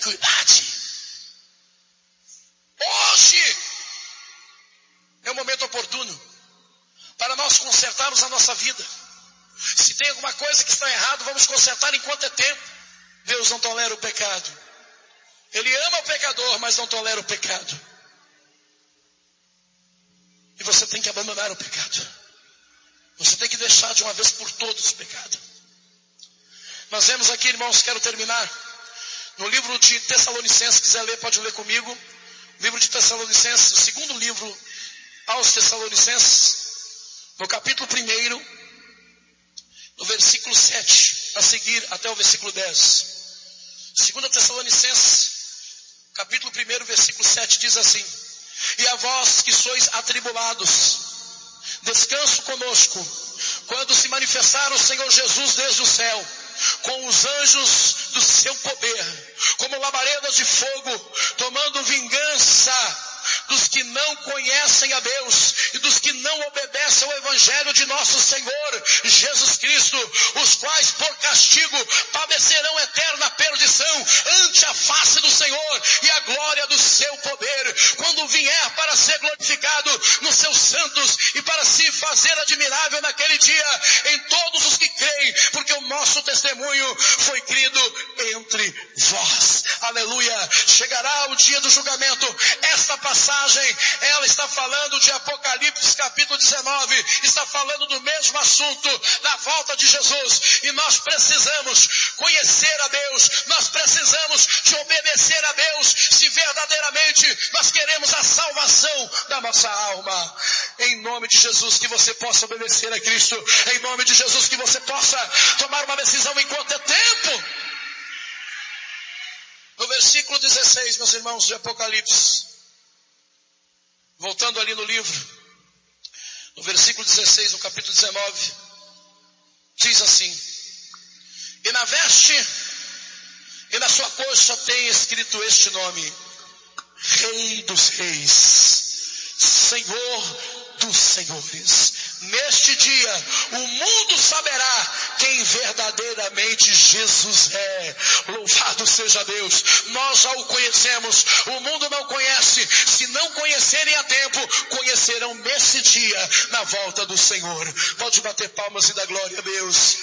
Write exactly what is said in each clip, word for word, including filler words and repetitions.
iniquidade. Hoje é o momento oportuno para nós consertarmos a nossa vida. Se tem alguma coisa que está errado, vamos consertar enquanto é tempo. Deus não tolera o pecado. Ele ama o pecador, mas não tolera o pecado. E você tem que abandonar o pecado. Você tem que deixar de uma vez por todas o pecado. Nós vemos aqui, irmãos, quero terminar, no livro de Tessalonicenses, se quiser ler, pode ler comigo. Livro de Tessalonicenses, o segundo livro aos Tessalonicenses, no capítulo primeiro, no versículo sete, a seguir até o versículo dez. Segunda Tessalonicenses, capítulo primeiro, versículo sete, diz assim: e a vós que sois atribulados, descanso conosco, quando se manifestar o Senhor Jesus desde o céu, com os anjos do seu poder, como labaredas de fogo, tomando vingança dos que não conhecem a Deus e dos que não obedecem ao Evangelho de nosso Senhor Jesus Cristo, os quais por castigo padecerão eterna perdição ante a face do Senhor e a glória do seu poder, quando vier para ser glorificado nos seus santos e para se fazer admirável naquele dia em todos os que creem, porque o nosso testemunho foi crido entre vós. Aleluia! Chegará o dia do julgamento. Esta passagem, ela está falando de Apocalipse capítulo dezenove, está falando do mesmo assunto, da volta de Jesus, e nós precisamos conhecer a Deus, nós precisamos de obedecer a Deus, se verdadeiramente nós queremos a salvação da nossa alma. Em nome de Jesus, que você possa obedecer a Cristo, em nome de Jesus, que você possa tomar uma decisão enquanto é tempo. No versículo dezesseis, meus irmãos, de Apocalipse, voltando ali no livro, no versículo dezesseis, no capítulo dezenove, diz assim: e na veste e na sua coxa tem escrito este nome: Rei dos Reis, Senhor dos Senhores. Neste dia o mundo saberá quem verdadeiramente Jesus é. Louvado seja Deus. Nós já o conhecemos, o mundo não conhece. Se não conhecerem a tempo, conhecerão nesse dia, na volta do Senhor. Pode bater palmas e dar glória a Deus.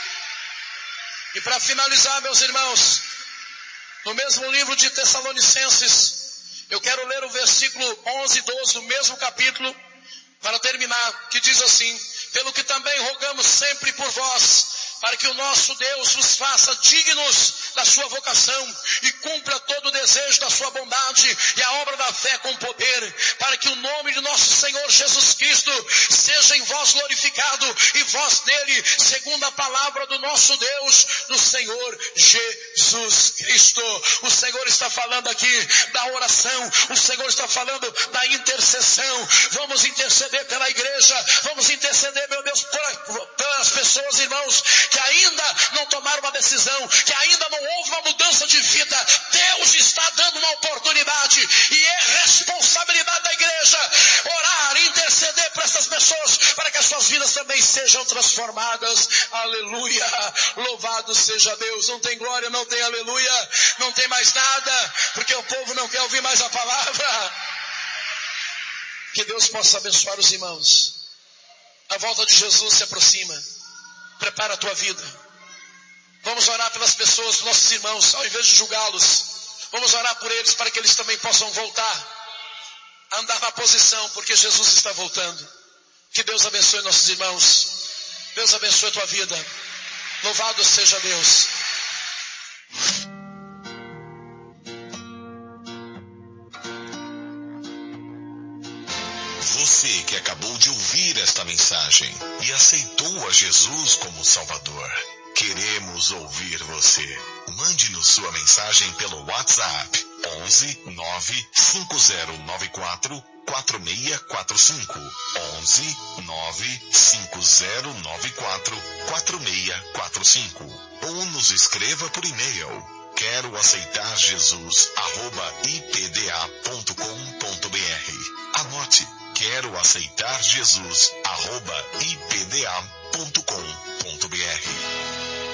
E para finalizar, meus irmãos, no mesmo livro de Tessalonicenses, eu quero ler o versículo onze e doze do mesmo capítulo, para terminar, que diz assim: pelo que também rogamos sempre por vós, para que o nosso Deus vos faça dignos da sua vocação e cumpra todo o desejo da sua bondade e a obra da fé com poder, para que o nome de nosso Senhor Jesus Cristo seja em vós glorificado e vós nele, segundo a palavra do nosso Deus, do Senhor Jesus Cristo. O Senhor está falando aqui da oração, o Senhor está falando da intercessão. Vamos interceder pela igreja, vamos interceder, meu Deus, pelas pessoas, irmãos, que ainda não tomaram uma decisão, que ainda não houve uma mudança de vida. Deus está dando uma oportunidade e é responsabilidade da igreja orar, interceder para essas pessoas, para que as suas vidas também sejam transformadas. Aleluia, louvado seja Deus. Não tem glória, não tem aleluia, não tem mais nada, porque o povo não quer ouvir mais a palavra. Que Deus possa abençoar os irmãos. A volta de Jesus se aproxima. Prepara a tua vida. Vamos orar pelas pessoas, pelos nossos irmãos, ao invés de julgá-los. Vamos orar por eles para que eles também possam voltar a andar na posição, porque Jesus está voltando. Que Deus abençoe nossos irmãos. Deus abençoe a tua vida. Louvado seja Deus. Você que acabou de ouvir esta mensagem e aceitou a Jesus como Salvador, queremos ouvir você. Mande-nos sua mensagem pelo WhatsApp onze nove cinco zero nove quatro quatro seis quatro cinco. onze nove cinco zero nove quatro quatro seis quatro cinco. Ou nos escreva por e-mail: quero aceitar Jesus arroba i p d a ponto com ponto b r. Anote: quero aceitar Jesus arroba i p d a ponto com ponto b r.